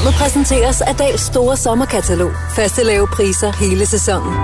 Programmet præsenteres af Dahls store sommerkatalog. Faste lave priser hele sæsonen.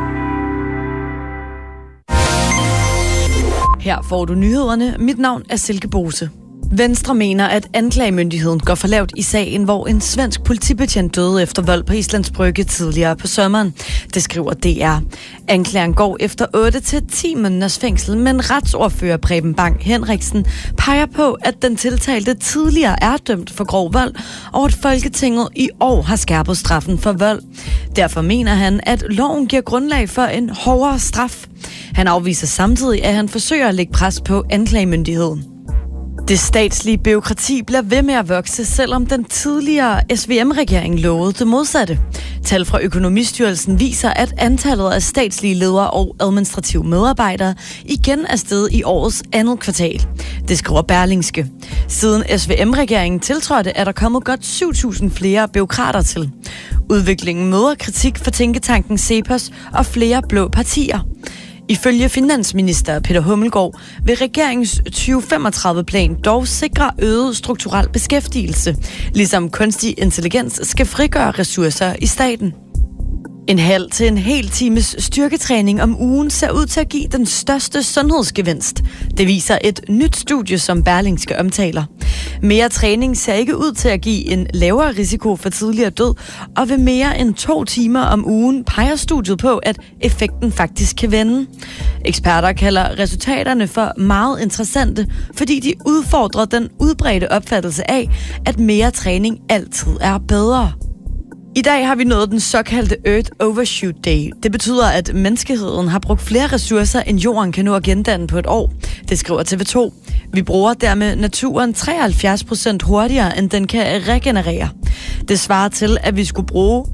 Her får du nyhederne. Mit navn er Silke Bose. Venstre mener, at anklagemyndigheden går for lavt i sagen, hvor en svensk politibetjent døde efter vold på Islands Brygge tidligere på sommeren. Det skriver DR. Anklageren går efter 8-10 måneders fængsel, men retsordfører Preben Bang Henriksen peger på, at den tiltalte tidligere er dømt for grov vold, og at Folketinget i år har skærpet straffen for vold. Derfor mener han, at loven giver grundlag for en hårdere straf. Han afviser samtidig, at han forsøger at lægge pres på anklagemyndigheden. Det statslige bureaukrati bliver ved med at vokse, selvom den tidligere SVM-regering lovede det modsatte. Tal fra Økonomistyrelsen viser, at antallet af statslige ledere og administrative medarbejdere igen er steget i årets andet kvartal. Det skriver Berlingske. Siden SVM-regeringen tiltrådte, er der kommet godt 7.000 flere bureaukrater til. Udviklingen møder kritik fra tænketanken CEPOS og flere blå partier. Ifølge finansminister Peter Hummelgaard vil regeringens 2035-plan dog sikre øget strukturel beskæftigelse, ligesom kunstig intelligens skal frigøre ressourcer i staten. En halv til en hel times styrketræning om ugen ser ud til at give den største sundhedsgevinst. Det viser et nyt studie, som Berlingske omtaler. Mere træning ser ikke ud til at give en lavere risiko for tidligere død, og ved mere end 2 timer om ugen peger studiet på, at effekten faktisk kan vende. Eksperter kalder resultaterne for meget interessante, fordi de udfordrer den udbredte opfattelse af, at mere træning altid er bedre. I dag har vi nået den såkaldte Earth Overshoot Day. Det betyder, at menneskeheden har brugt flere ressourcer, end jorden kan nå at gendanne på et år. Det skriver TV2. Vi bruger dermed naturen 73% hurtigere, end den kan regenerere. Det svarer til, at vi skulle bruge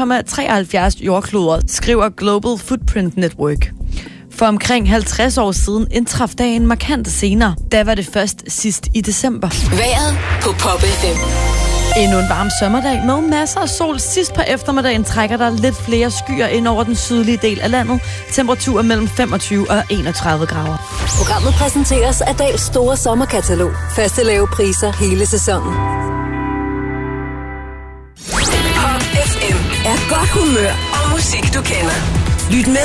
1,73 jordkloder, skriver Global Footprint Network. For omkring 50 år siden indtraf dagen markant senere. Da var det først sidst i december. Vejret på Pop FM. Endnu en varm sommerdag med masser af sol. Sidst på eftermiddagen trækker der lidt flere skyer ind over den sydlige del af landet. Temperaturer mellem 25 og 31 grader. Programmet præsenteres af Dahls store sommerkatalog. Faste lave priser hele sæsonen. Pop FM er godt humør og musik, du kender. Lyt med